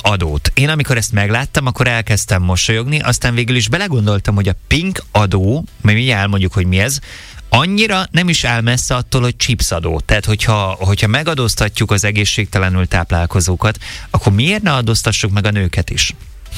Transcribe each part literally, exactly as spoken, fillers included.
adót. Én amikor ezt megláttam, akkor elkezdtem mosolyogni, aztán végül is belegondoltam, hogy a pink adó, mert mi elmondjuk, hogy mi ez, annyira nem is áll messze attól, hogy chipsadó. Tehát, hogyha, hogyha megadóztatjuk az egészségtelenül táplálkozókat, akkor miért ne adóztassuk meg a nőket is?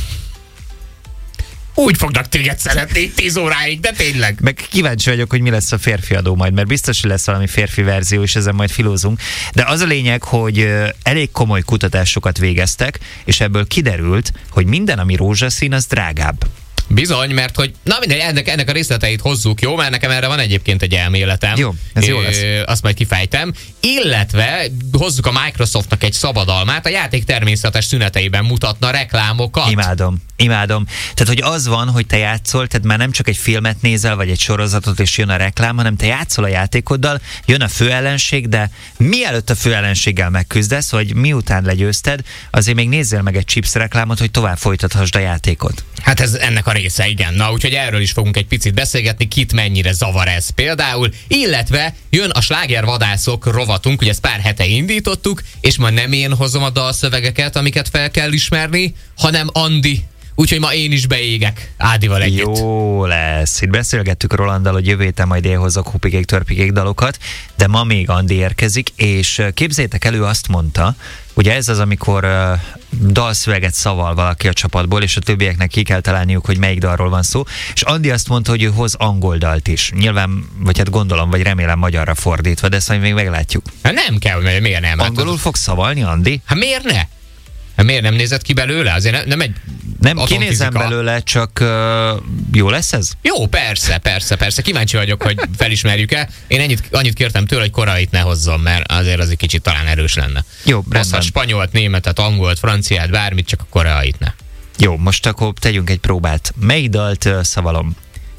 Úgy fognak téged szeretni tíz óráig, de tényleg. Meg kíváncsi vagyok, hogy mi lesz a férfi adó majd, mert biztos, hogy lesz valami férfi verzió, és ezen majd filózunk. De az a lényeg, hogy elég komoly kutatásokat végeztek, és ebből kiderült, hogy minden, ami rózsaszín, az drágább. Bizony, mert hogy, na mindegy, ennek, ennek a részleteit hozzuk, jó? Mert nekem erre van egyébként egy elméletem. Jó, ez jó lesz. Ö, azt majd kifejtem. Illetve hozzuk a Microsoftnak egy szabadalmát, a játék természetes szüneteiben mutatna reklámokat. Imádom, imádom. Tehát, hogy az van, hogy te játszol, tehát már nem csak egy filmet nézel, vagy egy sorozatot, és jön a reklám, hanem te játszol a játékoddal, jön a főellenség, de mielőtt a főellenséggel megküzdesz, hogy miután legyőzted, azért még nézzél meg egy chips reklámot, hogy tovább folytathasd a játékot. Hát ez ennek a része, igen. Na, úgyhogy erről is fogunk egy picit beszélgetni, kit mennyire zavar ez például, illetve jön a slágervadászok rovatunk, ugye ezt pár hete indítottuk, és ma nem én hozom a dalszövegeket, amiket fel kell ismerni, hanem Andi. Úgyhogy ma én is beégek Ádival együtt. Jó lesz. Itt beszélgettük Rolanddal, hogy jövő héten majd én hozok hupikék, törpikék dalokat, de ma még Andi érkezik, és képzeljétek elő, azt mondta, ugye ez az, amikor uh, dalszöveget szaval valaki a csapatból, és a többieknek ki kell találniuk, hogy melyik dalról van szó, és Andi azt mondta, hogy ő hoz angol dalt is. Nyilván, vagy hát gondolom, vagy remélem magyarra fordítva, de ezt majd még meglátjuk. Hát nem kell, mert miért nem? Angolul hát, fog szavalni, Andi? Hát miért ne? Hát miért nem nézett ki belőle? Azért ne, nem egy Nem kinézem belőle, csak uh, jó lesz ez? Jó, persze, persze, persze. Kíváncsi vagyok, hogy felismerjük-e. Én ennyit, annyit kértem tőle, hogy korait ne hozzon, mert azért az egy kicsit talán erős lenne. Jó, rendben. Spanyolt, németet, angolt, franciát, bármit, csak a koreait ne. Jó, most akkor tegyünk egy próbát. Melyik dalt uh, szavalom?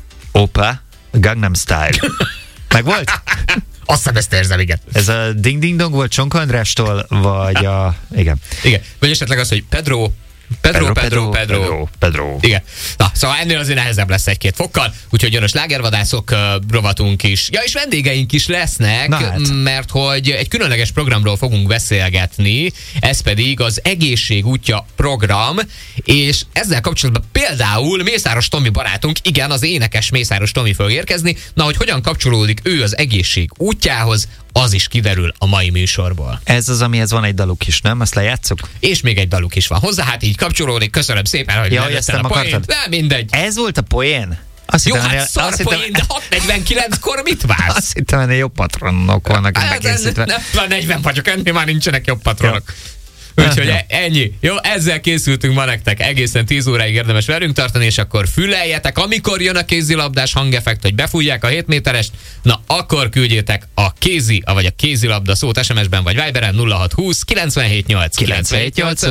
Opa, Gangnam Style. Meg volt? Azt hiszem, ezt érzem, igen. Ez a Ding Ding Dong volt Csonka Andrástól, vagy a... Igen. Igen. Vagy esetleg az, hogy Pedro... Pedro, Pedro, Pedro, Pedro, Pedro, Pedro. Igen. Na, szóval ennél azért nehezebb lesz egy-két fokkal, úgyhogy jön a slágervadászok uh, rovatunk is. Ja, és vendégeink is lesznek, hát. Mert hogy egy különleges programról fogunk beszélgetni, ez pedig az Egészség útja program, és ezzel kapcsolatban például Mészáros Tomi barátunk, igen, az énekes Mészáros Tomi fog érkezni, na, hogy hogyan kapcsolódik ő az egészség útjához, az is kiderül a mai műsorból. Ez az, amihez van egy daluk is, nem? Azt lejátszuk? És még egy daluk is van hozzá, hát így kapcsolódik. Köszönöm szépen, hogy ja, levesztel a poént. Nem, mindegy. Ez volt a poén? Azt jó, hittem, hát szar azt poén, hittem, de hat negyvenkilenckor mit vársz? Azt hittem, ennél jobb patronok vannak hát, bekészítve. Nem, nem, negyven vagyok, ennél már nincsenek jobb patronok. Úgyhogy ennyi. Jó, ezzel készültünk ma nektek. Egészen tíz óráig érdemes velünk tartani, és akkor füleljetek, amikor jön a kézilabdás hangeffekt, hogy befújják a hét méterest, na akkor küldjétek a kézi, vagy a kézilabda szót es em es-ben vagy Viberen nulla hat húsz kilencvenhét nyolc kilencvenhét nyolc